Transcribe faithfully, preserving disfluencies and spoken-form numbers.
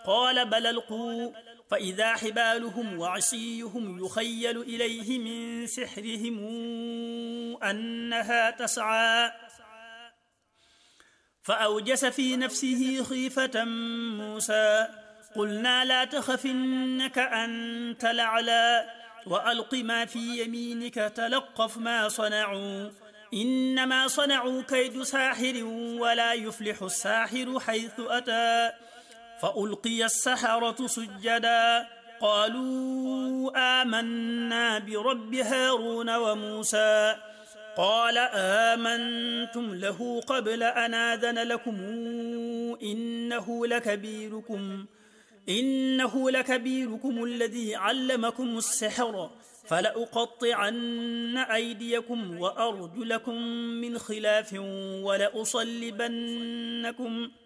قال بل ألقوا، فإذا حبالهم وعصيهم يخيل إليه من سحرهم أنها تسعى. فأوجس في نفسه خيفة موسى، قلنا لا تخف إنك أنت الأعلى، وألق ما في يمينك تلقف ما صنعوا، إنما صنعوا كيد ساحر ولا يفلح الساحر حيث أتى. فألقي السحرة سجدا قالوا آمنا برب هارون وموسى. قال آمنتم له قبل أن آذن لكم إنه لكبيركم إنه لكبيركم الذي علمكم السحر، فلأقطعن أيديكم وأرجلكم من خلاف ولأصلبنكم